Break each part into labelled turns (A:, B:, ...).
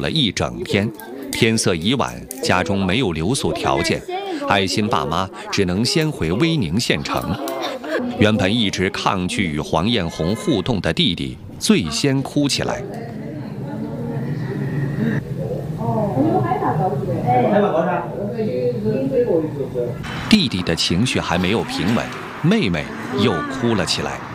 A: 了一整天。天色已晚，家中没有留宿条件，爱心爸妈只能先回威宁县城。原本一直抗拒与黄艳红互动的弟弟，最先哭起来。弟弟的情绪还没有平稳，妹妹又哭了起来。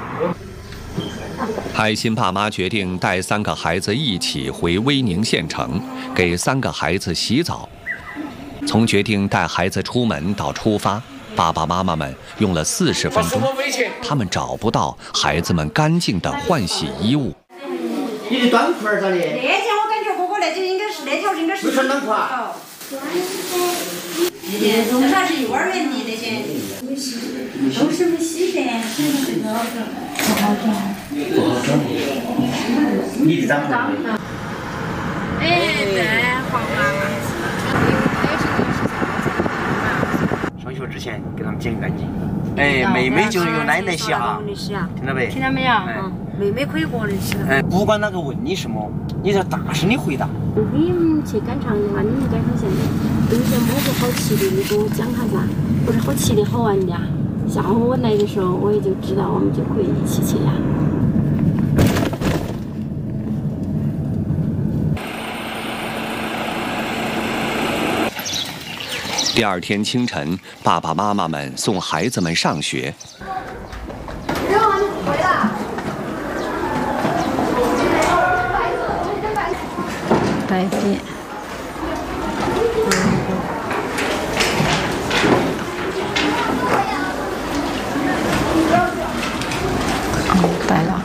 A: 爱心爸妈决定带3个孩子一起回威宁县城，给3个孩子洗澡。从决定带孩子出门到出发，爸爸妈妈们用了40分钟，他们找不到孩子们干净的换洗衣物。
B: 你的短裤儿咋的？
C: 那天我感觉哥哥那就应该是那条应该是。
B: 没穿短裤啊？
C: 为啥是幼儿园的那些？都是没洗的，不好转。
B: 你的长裤？
C: 哎，对，黄妈妈。
B: 上学之前给他们捡干净。哎，妹妹就由奶奶洗哈，听到没？
C: 听到没有？妹妹可以个人洗。
B: 不管哪个问你什么，你要大声的回答。
D: 你们去赶场的话，你们赶场现在有些么子好吃的，你给我讲下噻，或者好吃的好玩的，下午我来的时候我也就知道，我们就可以一起去呀。
A: 第2天清晨，爸爸妈妈们送孩子们上学。
D: 白天。带了。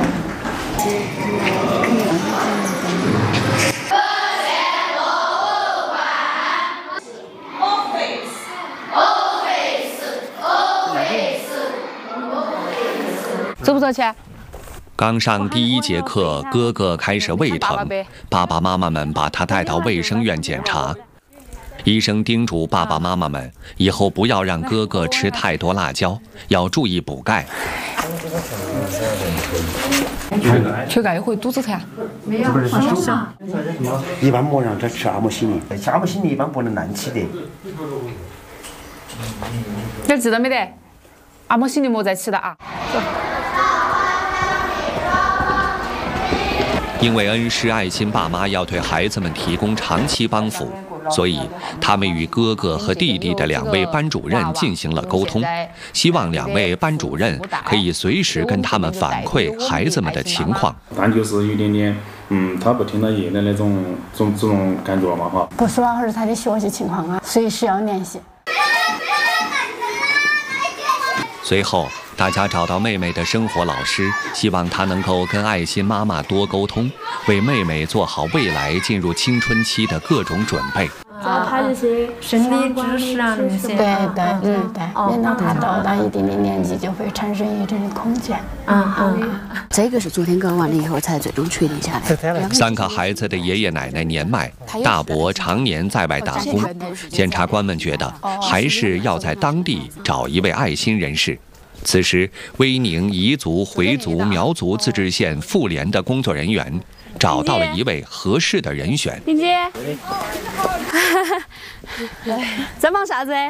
E: 走不走去？
A: 刚上第1节课，哥哥开始胃疼，爸爸妈妈们把他带到卫生院检查。医生叮嘱爸爸妈妈们，以后不要让哥哥吃太多辣椒，要注意补钙。
E: 缺钙会肚子疼？
C: 没有，
B: 一般莫让他吃阿莫西林，阿莫西林一般不能滥吃的。
E: 你记得没得？阿莫西林莫再吃的啊！
A: 因为恩施爱心爸妈要对孩子们提供长期帮扶，所以他们与哥哥和弟弟的2位班主任进行了沟通，希望2位班主任可以随时跟他们反馈孩子们的情况。
F: 但就是有点点，他不听他爷的那种感觉嘛哈。
D: 不说是他的学习情况啊，随时要联系。
A: 随后，大家找到妹妹的生活老师，希望她能够跟爱心妈妈多沟通，为妹妹做好未来进入青春期的各种准备。
D: 教他这些
C: 生理知识啊那些。
D: 对，等到他到达一定的年纪，就会产生一种恐惧。
G: 这个是昨天搞完了以后才最终确定下来。
A: 3个孩子的爷爷奶奶年迈，大伯常年在外打工，检察官们觉得还是要在当地找一位爱心人士。此时，威宁彝族、回族、苗族自治县妇联的工作人员找到了一位合适的人选。
E: 林姐，在忙啥子？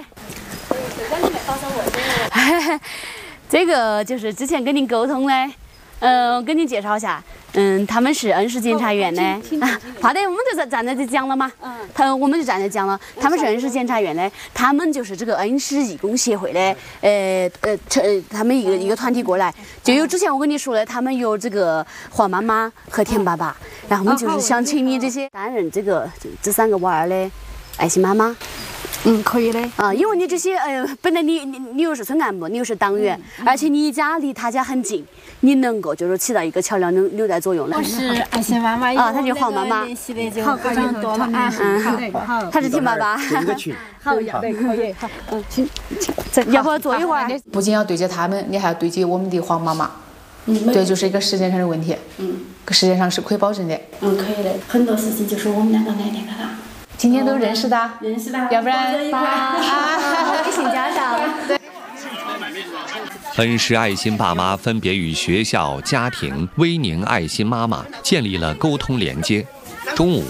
E: 这个就是之前跟您沟通的，我跟您介绍一下，他们是恩施检察院的，怕得我们就站在这讲了嘛，我们就站在讲了，他们是恩施检察院的，他们就是这个恩施义工协会的，他们一个团体过来，就有之前我跟你说的，他们有这个黄妈妈和田爸爸，然后我们就是想请你这些担任这3个娃儿的爱心妈妈。
D: 可以的
E: 啊，因为你这些本来你又是村干部，你又是党员，而且你家离他家很近，你能够就是起到一个桥梁纽带作用的。
D: 我是爱心妈妈
E: 啊，她是黄妈妈，
D: 联系的就非常多了啊。
E: 好，她是田爸爸。
B: 一个群。
D: 好，可以。好，
E: 请，要不坐一会儿？
H: 不仅要对接他们，你还要对接我们的黄妈妈。对，就是一个时间上的问题。时间上是可以保证的。
D: 可以的。很多事情就是我们2个来那个的。
H: 今天都认识的，要不然
E: 微信加上。对。
A: 恩施爱心爸妈分别与学校、家庭、威宁爱心妈妈建立了沟通连接。中午，